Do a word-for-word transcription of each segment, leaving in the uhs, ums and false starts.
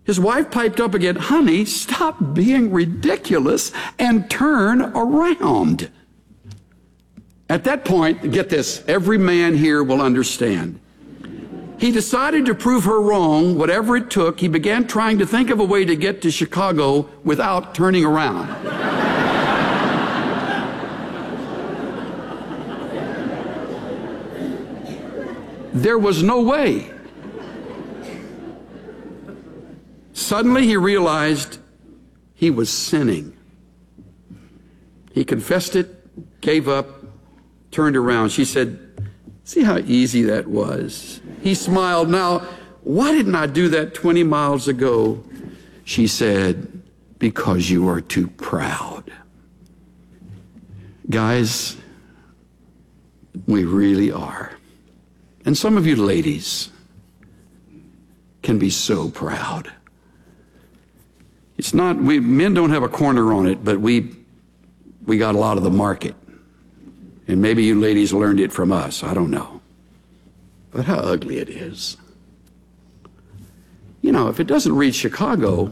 His wife piped up again, honey, stop being ridiculous and turn around. At that point, get this, every man here will understand. He decided to prove her wrong, whatever it took. He began trying to think of a way to get to Chicago without turning around. There was no way. Suddenly he realized he was sinning. He confessed it, gave up, turned around. She said, see how easy that was? He smiled. Now, why didn't I do that twenty miles ago? She said, because you are too proud. Guys, we really are. And some of you ladies can be so proud. It's not, we men don't have a corner on it, but we we got a lot of the market. And maybe you ladies learned it from us, I don't know. But how ugly it is. You know, if it doesn't reach Chicago,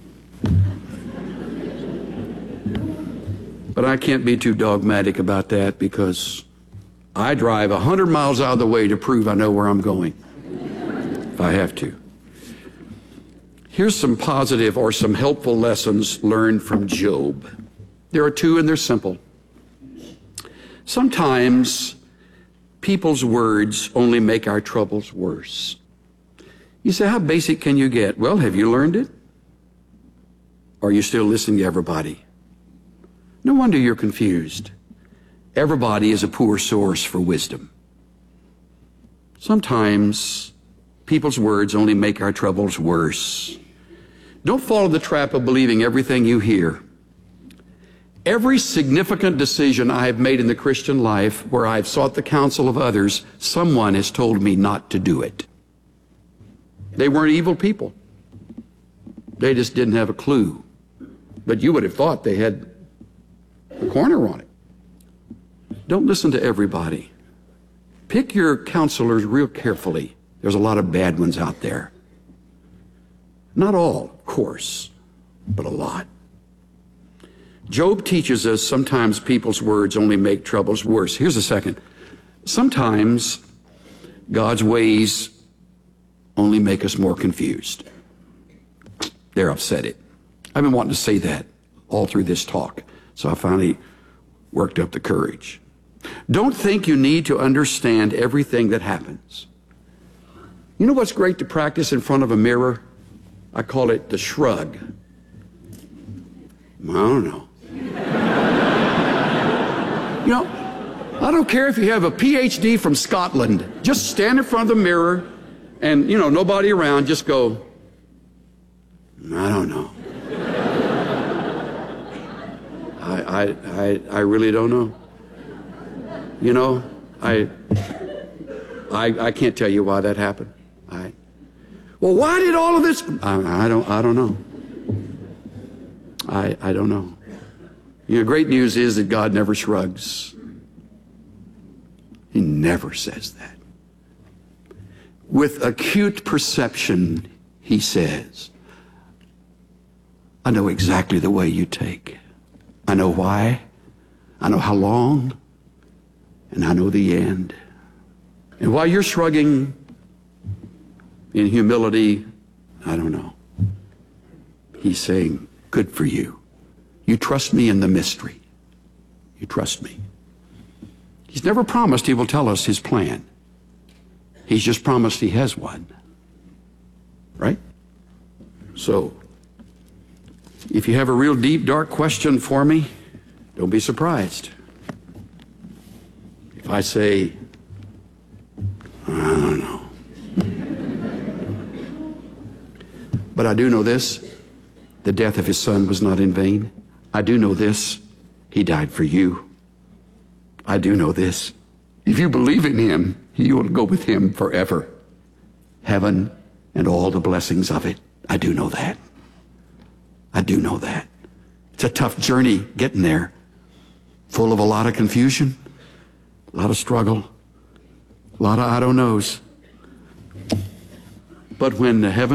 but I can't be too dogmatic about that because I drive a hundred miles out of the way to prove I know where I'm going, if I have to. Here's some positive or some helpful lessons learned from Job. There are two and they're simple. Sometimes people's words only make our troubles worse. You say, how basic can you get? Well, have you learned it? Or are you still listening to everybody? No wonder you're confused. Everybody is a poor source for wisdom. Sometimes people's words only make our troubles worse. Don't fall in the trap of believing everything you hear. Every significant decision I have made in the Christian life where I've sought the counsel of others, someone has told me not to do it. They weren't evil people. They just didn't have a clue. But you would have thought they had a corner on it. Don't listen to everybody. Pick your counselors real carefully. There's a lot of bad ones out there. Not all, of course, but a lot. Job teaches us sometimes people's words only make troubles worse. Here's a second. Sometimes God's ways only make us more confused. There, I've said it. I've been wanting to say that all through this talk, so I finally worked up the courage. Don't think you need to understand everything that happens. You know what's great to practice in front of a mirror? I call it the shrug. I don't know. You know, I don't care if you have a P H D from Scotland. Just stand in front of the mirror and, you know, nobody around, just go, I don't know. I, I, I, I really don't know. You know, I, I, I can't tell you why that happened. I, well, why did all of this? I, I don't, I don't know. I, I don't know. You know, great news is that God never shrugs. He never says that. With acute perception, he says, I know exactly the way you take. I know why. I know how long. And I know the end. And while you're shrugging in humility, I don't know. He's saying, good for you. You trust me in the mystery. You trust me. He's never promised he will tell us his plan. He's just promised he has one. Right? So, if you have a real deep, dark question for me, don't be surprised. If I say, I don't know. But I do know this, the death of his son was not in vain. I do know this, he died for you. I do know this, if you believe in him, you will go with him forever. Heaven and all the blessings of it. I do know that. I do know that. It's a tough journey getting there, full of a lot of confusion, a lot of struggle, a lot of I don't knows. But when the heaven